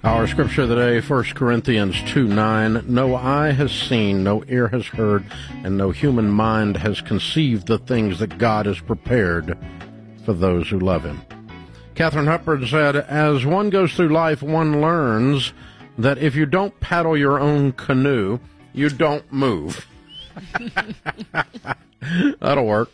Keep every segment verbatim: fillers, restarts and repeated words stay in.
Our scripture of the day, First Corinthians two nine. No eye has seen, no ear has heard, and no human mind has conceived the things that God has prepared for those who love him. Catherine Hepburn said, as one goes through life, one learns that if you don't paddle your own canoe, you don't move. That'll work.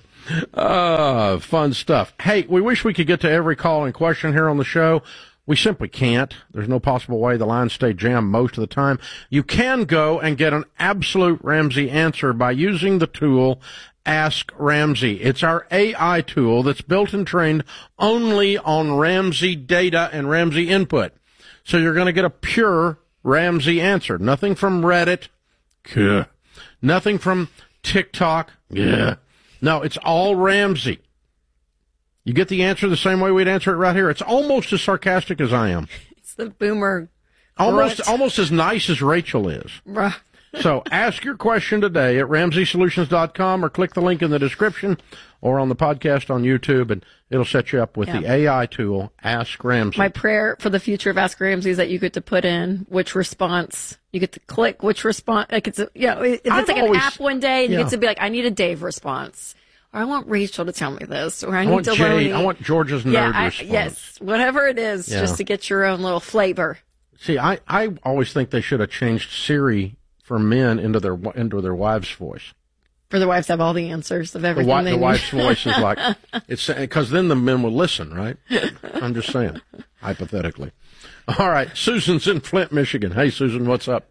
Uh, fun stuff. Hey, we wish we could get to every call and question here on the show. We simply can't. There's no possible way. The lines stay jammed most of the time. You can go and get an absolute Ramsey answer by using the tool Ask Ramsey. It's our A I tool that's built and trained only on Ramsey data and Ramsey input. So you're going to get a pure Ramsey answer. Nothing from Reddit. Kuh. Nothing from TikTok. Yeah. No, it's all Ramsey. You get the answer the same way we'd answer it right here. It's almost as sarcastic as I am. It's the boomer. Almost, grunt. almost as nice as Rachel is. Bruh. So ask your question today at ramsey solutions dot com or click the link in the description or on the podcast on YouTube, and it'll set you up with yeah. the A I tool, Ask Ramsey. My prayer for the future of Ask Ramsey is that you get to put in which response, you get to click which response, like it's, a, you know, if it's I've like always, an app one day, and yeah. you get to be like, I need a Dave response. Or I want Rachel to tell me this, or I, I need want to Jade, learn. I want George's nerd yeah, I, response. Yes, whatever it is, yeah. just to get your own little flavor. See, I, I always think they should have changed Siri for men into their into their wife's voice. For the wives have all the answers of everything the, wi- they the need. wife's voice is like, it's because then the men will listen, right? I'm just saying, hypothetically. All right, Susan's in Flint, Michigan. Hey, Susan, what's up?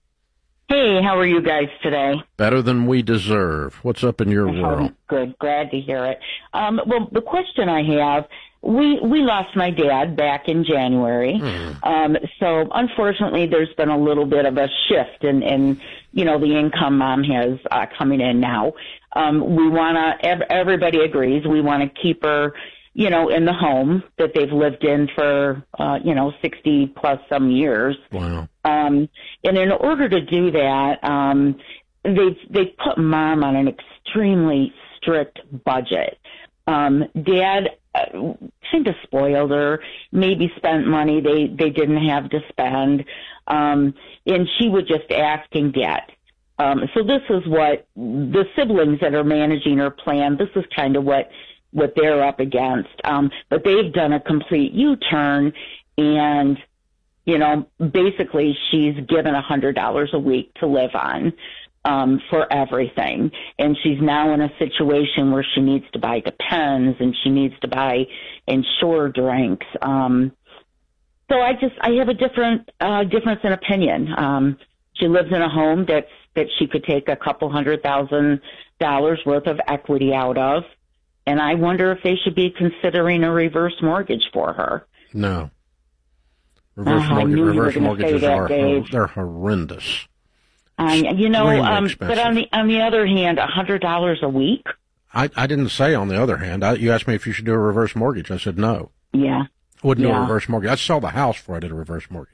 Hey, how are you guys today? Better than we deserve. What's up in your Oh, world? good, glad to hear it. Um, well, the question I have, we we lost my dad back in January. Mm. Um, so unfortunately, there's been a little bit of a shift in, in you know, the income mom has uh, coming in now. Um, we want to, ev- everybody agrees, we want to keep her, you know, in the home that they've lived in for, uh, you know, sixty plus some years. Wow. Um, and in order to do that, um, they've, they've put mom on an extremely strict budget. Um, dad uh, kind of spoiled her, maybe spent money they, they didn't have to spend. Um, and she would just ask and get. Um, so this is what the siblings that are managing her plan, this is kind of what, what they're up against. Um, but they've done a complete U-turn, and, you know, basically she's given a hundred dollars a week to live on, um, for everything. And she's now in a situation where she needs to buy Depends and she needs to buy Ensure drinks. Um, so I just, I have a different, uh, difference in opinion. Um, she lives in a home that's, that she could take a couple hundred thousand dollars worth of equity out of. And I wonder if they should be considering a reverse mortgage for her. No. Reverse, uh, mortgage, reverse you mortgages that, are Dave. they're horrendous. I, you know, um, expensive. but on the on the other hand, a hundred dollars a week. I, I didn't say on the other hand. I, you asked me if you should do a reverse mortgage. I said no. Yeah. Wouldn't yeah. do a reverse mortgage. I'd sell the house before I did a reverse mortgage.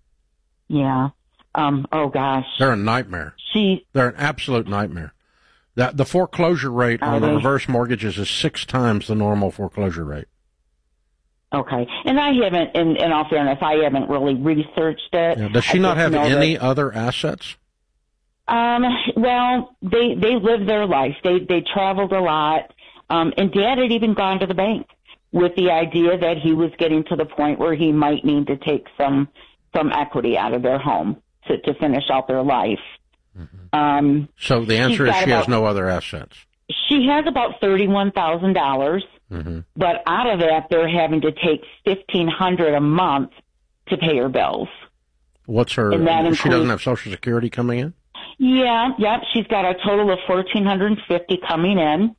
Yeah. Um. Oh gosh. They're a nightmare. She. They're an absolute nightmare. That the foreclosure rate on they? a reverse mortgages is six times the normal foreclosure rate. Okay, and I haven't, in, in all fairness, I haven't really researched it. Yeah. Does she I not have any that, other assets? Um. Well, they they lived their life. They they traveled a lot. Um. And Dad had even gone to the bank with the idea that he was getting to the point where he might need to take some some equity out of their home to to finish out their life. Mm-hmm. Um, so the answer is she about, has no other assets. She has about thirty-one thousand dollars, mm-hmm. but out of that, they're having to take fifteen hundred dollars a month to pay her bills. What's her? And that includes, she doesn't have Social Security coming in. Yeah, yep. She's got a total of fourteen hundred fifty dollars coming in,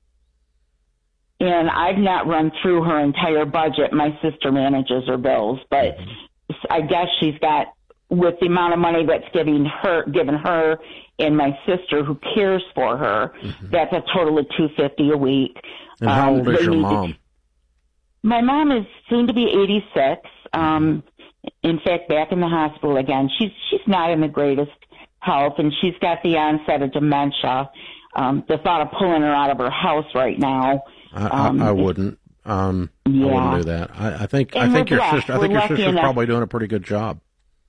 and I've not run through her entire budget. My sister manages her bills, but mm-hmm. I guess she's got, with the amount of money that's giving her, given her, and my sister who cares for her, mm-hmm. that's a total of two hundred fifty dollars a week. And how um, old is your mom? To, my mom is soon to be eighty-six. Um, in fact, back in the hospital again. She's she's not in the greatest health, and she's got the onset of dementia. Um, the thought of pulling her out of her house right now. I, um, I, I wouldn't. Um, yeah. I wouldn't do that. I, I think And I think your blessed. sister. I We're think your lucky sister's enough. probably doing a pretty good job.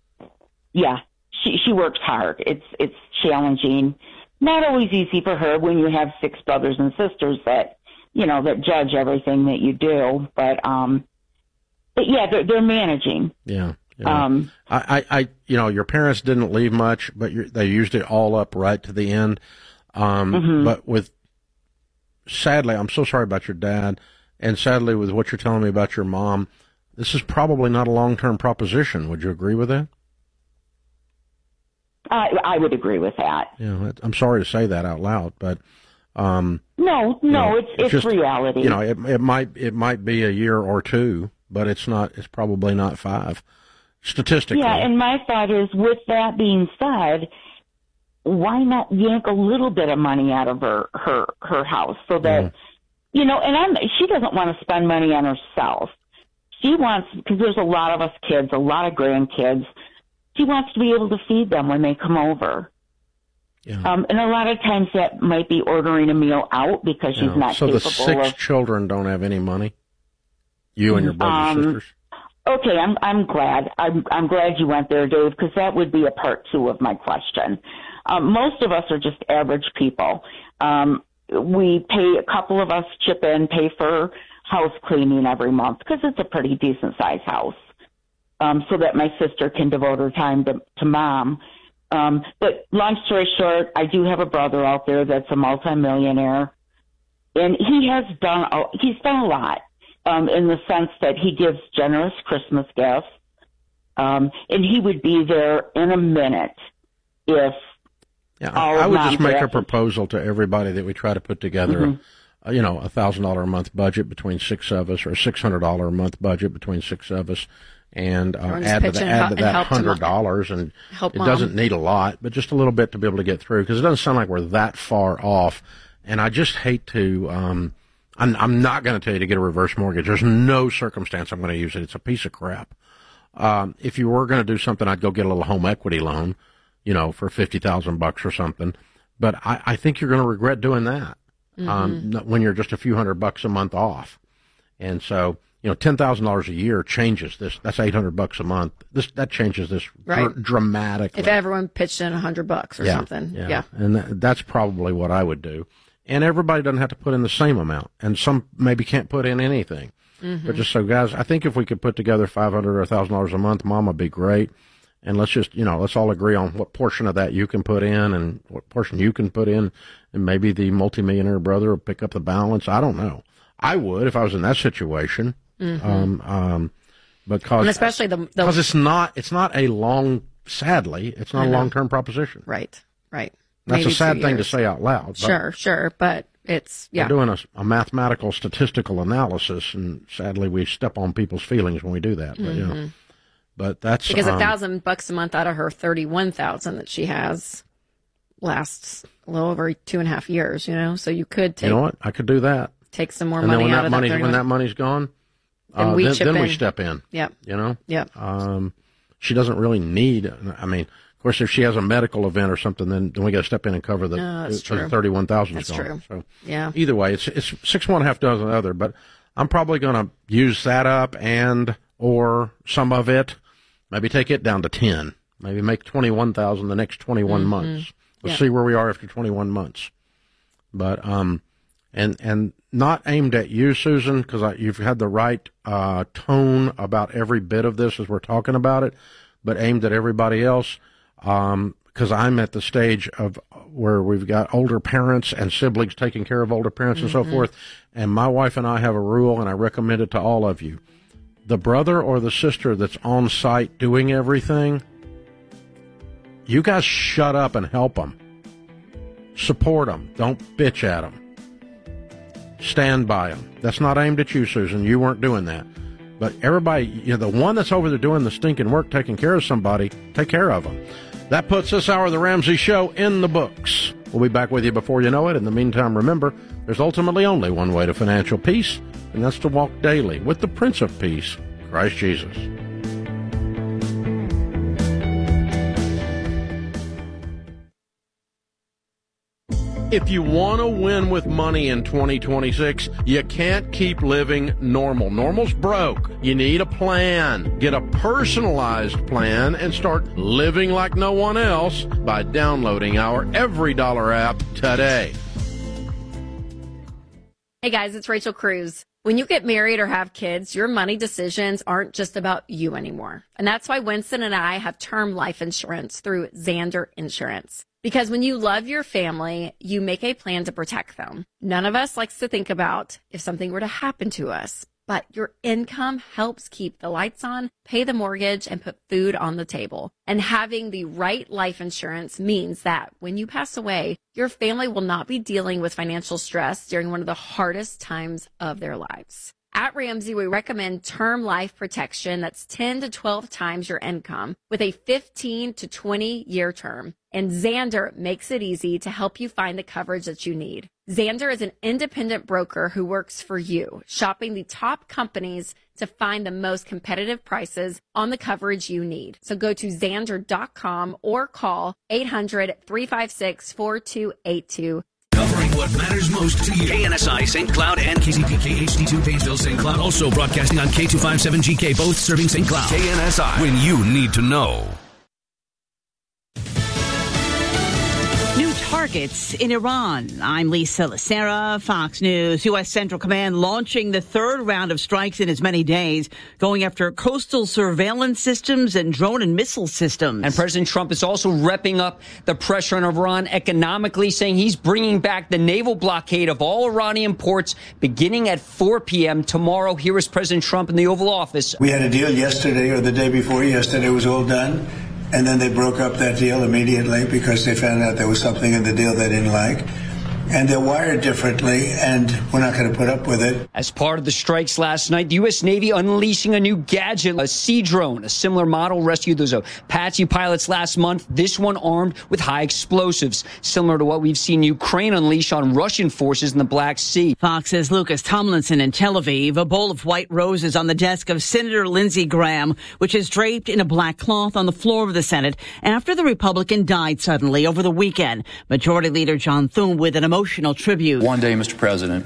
yeah, she she works hard. It's it's challenging. Not always easy for her when you have six brothers and sisters that, you know, that judge everything that you do. But, um, but yeah, they're, they're managing. Yeah. yeah. Um, I, I, I, you know, your parents didn't leave much, but you're, they used it all up right to the end. Um, mm-hmm. But with, sadly, I'm so sorry about your dad, and sadly with what you're telling me about your mom, this is probably not a long-term proposition. Would you agree with that? I, I would agree with that. Yeah, I'm sorry to say that out loud, but um, no, no, you know, it's it's just, reality. You know, it it might it might be a year or two, but it's not. It's probably not five, statistically. Yeah, and my thought is, with that being said, why not yank a little bit of money out of her her her house so that yeah. you know? And I'm she doesn't want to spend money on herself. She wants, because there's a lot of us kids, a lot of grandkids. She wants to be able to feed them when they come over. Yeah. Um, and a lot of times that might be ordering a meal out because she's yeah. not so capable the six of. children don't have any money? You and your brothers um, and sisters? Okay, I'm I'm glad. I'm I'm glad you went there, Dave, because that would be a part two of my question. Um, most of us are just average people. Um, we pay, a couple of us chip in, pay for house cleaning every month because it's a pretty decent sized house. Um, so that my sister can devote her time to, to mom. Um, but long story short, I do have a brother out there that's a multimillionaire, and he has done a, he's done a lot um, in the sense that he gives generous Christmas gifts, um, and he would be there in a minute if. Yeah, I, I would just make a proposal to everybody that we try to put together. Mm-hmm. a, you know, a thousand dollar a month budget between six of us, or a six hundred dollar a month budget between six of us. And uh, add to, the, add to that hundred dollars, and it mom. doesn't need a lot, but just a little bit to be able to get through, because it doesn't sound like we're that far off. And I just hate to. Um, I'm, I'm not going to tell you to get a reverse mortgage. There's no circumstance I'm going to use it. It's a piece of crap. Um, if you were going to do something, I'd go get a little home equity loan, you know, for fifty thousand bucks or something. But I, I think you're going to regret doing that mm-hmm. um, when you're just a few hundred bucks a month off, and so. You know, ten thousand dollars a year changes this. That's eight hundred bucks a month. This that changes this right. dr- dramatically. If everyone pitched in a hundred bucks or yeah, something, yeah, yeah. and that, that's probably what I would do. And everybody doesn't have to put in the same amount, and some maybe can't put in anything. Mm-hmm. But just so, guys, I think if we could put together five hundred or a thousand dollars a month, Mom would be great. And let's just, you know, let's all agree on what portion of that you can put in and what portion you can put in, and maybe the multimillionaire brother will pick up the balance. I don't know. I would if I was in that situation. Mm-hmm. Um, um, because and especially the because it's not it's not a long sadly it's not a long term proposition. Right, right. That's Maybe a sad thing years. to say out loud. But sure, sure, but it's yeah. We're doing a, a mathematical statistical analysis, and sadly we step on people's feelings when we do that. But mm-hmm. you know, but that's because um, a thousand bucks a month out of her thirty one thousand that she has lasts a little over two and a half years. You know, so you could take. You know what? I could do that. Take some more and money then when out that of money that when that money's gone. And uh, we then, chip then in. we step in. Yep. You know? Yep. Um, she doesn't really need, I mean, of course, if she has a medical event or something, then, then we got to step in and cover the, no, that's the thirty-one thousand That's gone. true. So yeah. Either way, it's, it's six, one, half dozen other, but I'm probably going to use that up and, or some of it, maybe take it down to ten, maybe make twenty-one thousand the next twenty-one mm-hmm. months. Let's yeah. see where we are after twenty-one months. But, um, and, and not aimed at you, Susan, because you've had the right uh, tone about every bit of this as we're talking about it, but aimed at everybody else, um, because I'm at the stage of where we've got older parents and siblings taking care of older parents mm-hmm. and so forth, and my wife and I have a rule, and I recommend it to all of you. The brother or the sister that's on site doing everything, you guys shut up and help them. Support them. Don't bitch at them. Stand by them. That's not aimed at you, Susan. You weren't doing that. But everybody, you know, the one that's over there doing the stinking work, taking care of somebody, take care of them. That puts this hour of the Ramsey Show in the books. We'll be back with you before you know it. In the meantime, remember, there's ultimately only one way to financial peace, and that's to walk daily with the Prince of Peace, Christ Jesus. If you want to win with money in twenty twenty-six, you can't keep living normal. Normal's broke. You need a plan. Get a personalized plan and start living like no one else by downloading our Every Dollar app today. Hey guys, it's Rachel Cruz. When you get married or have kids, your money decisions aren't just about you anymore. And that's why Winston and I have term life insurance through Zander Insurance. Because when you love your family, you make a plan to protect them. None of us likes to think about if something were to happen to us, but your income helps keep the lights on, pay the mortgage, and put food on the table. And having the right life insurance means that when you pass away, your family will not be dealing with financial stress during one of the hardest times of their lives. At Ramsey, we recommend term life protection that's ten to twelve times your income with a fifteen to twenty year term. And Zander makes it easy to help you find the coverage that you need. Zander is an independent broker who works for you, shopping the top companies to find the most competitive prices on the coverage you need. So go to Zander dot com or call eight hundred, three five six, four two eight two. Covering what matters most to you. K N S I Saint Cloud and K Z P K H D two Painesville Saint Cloud. Also broadcasting on K two fifty-seven G K, both serving Saint Cloud. K N S I, when you need to know. New targets in Iran. I'm Lisa Lacera, Fox News. U S. Central Command launching the third round of strikes in as many days, going after coastal surveillance systems and drone and missile systems. And President Trump is also repping up the pressure on Iran economically, saying he's bringing back the naval blockade of all Iranian ports beginning at four p.m. tomorrow. Here is President Trump in the Oval Office. We had a deal yesterday or the day before yesterday. It was all done. And then they broke up that deal immediately because they found out there was something in the deal they didn't like. And they're wired differently, and we're not going to put up with it. As part of the strikes last night, the U S. Navy unleashing a new gadget, a Sea Drone. A similar model rescued those Apache pilots last month, this one armed with high explosives, similar to what we've seen Ukraine unleash on Russian forces in the Black Sea. Fox's Lucas Tomlinson in Tel Aviv. A bowl of white roses on the desk of Senator Lindsey Graham, which is draped in a black cloth on the floor of the Senate after the Republican died suddenly over the weekend. Majority Leader John Thune with an emotional Emotional tribute. One day, Mister President,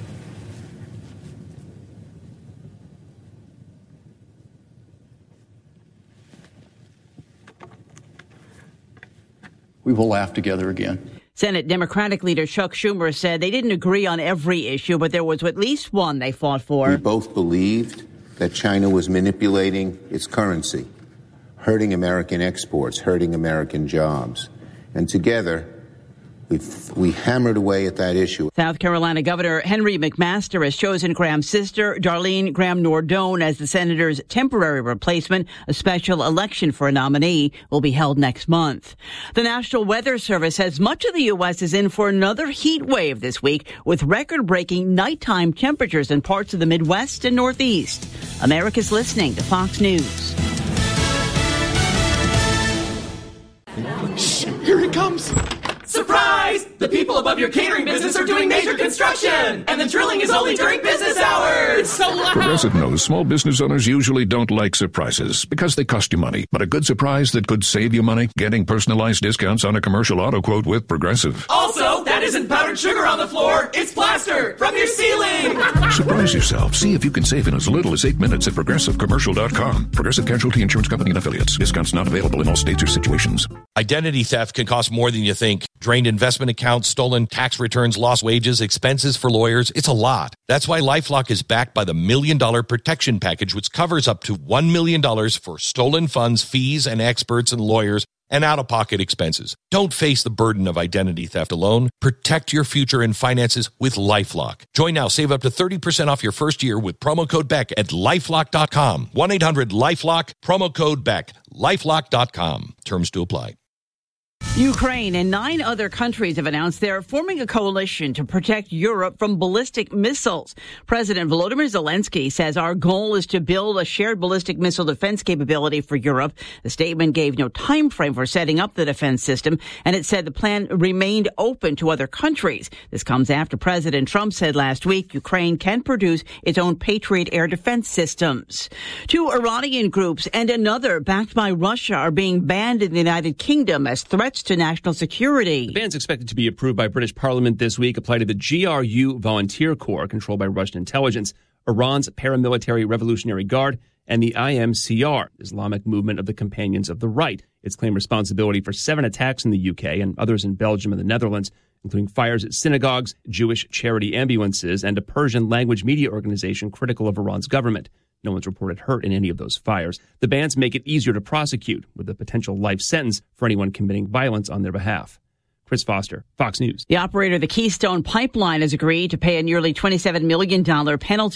we will laugh together again. Senate Democratic leader Chuck Schumer said they didn't agree on every issue, but there was at least one they fought for. We both believed that China was manipulating its currency, hurting American exports, hurting American jobs. And together, We've, we hammered away at that issue. South Carolina Governor Henry McMaster has chosen Graham's sister, Darlene Graham Nordone, as the senator's temporary replacement. A special election for a nominee will be held next month. The National Weather Service says much of the U S is in for another heat wave this week, with record-breaking nighttime temperatures in parts of the Midwest and Northeast. America's listening to Fox News. Shh, here he comes. Surprise! The people above your catering business are doing major construction, and the drilling is only during business hours. It's so loud. Progressive knows small business owners usually don't like surprises because they cost you money. But a good surprise that could save you money? Getting personalized discounts on a commercial auto quote with Progressive. Also, that isn't powdered sugar on the floor. It's plaster from your ceiling. Surprise yourself. See if you can save in as little as eight minutes at progressive commercial dot com. Progressive Casualty Insurance Company and Affiliates. Discounts not available in all states or situations. Identity theft can cost more than you think. Drained investment accounts, stolen tax returns, lost wages, expenses for lawyers. It's a lot. That's why LifeLock is backed by the Million Dollar Protection Package, which covers up to one million dollars for stolen funds, fees, and experts and lawyers, and out-of-pocket expenses. Don't face the burden of identity theft alone. Protect your future and finances with LifeLock. Join now. Save up to thirty percent off your first year with promo code Beck at lifelock dot com. one eight hundred lifelock, promo code Beck, lifelock dot com. Terms to apply. Ukraine and nine other countries have announced they're forming a coalition to protect Europe from ballistic missiles. President Volodymyr Zelensky says our goal is to build a shared ballistic missile defense capability for Europe. The statement gave no time frame for setting up the defense system, and it said the plan remained open to other countries. This comes after President Trump said last week Ukraine can produce its own Patriot air defense systems. Two Iranian groups and another backed by Russia are being banned in the United Kingdom as threats threats to national security. The ban's expected to be approved by British Parliament this week, apply to the G R U Volunteer Corps, controlled by Russian intelligence, Iran's paramilitary Revolutionary Guard, and the I M C R, Islamic Movement of the Companions of the Right. It's claimed responsibility for seven attacks in the U K and others in Belgium and the Netherlands, including fires at synagogues, Jewish charity ambulances, and a Persian language media organization critical of Iran's government. No one's reported hurt in any of those fires. The bans make it easier to prosecute, with a potential life sentence for anyone committing violence on their behalf. Chris Foster, Fox News. The operator of the Keystone Pipeline has agreed to pay a nearly twenty-seven million dollars penalty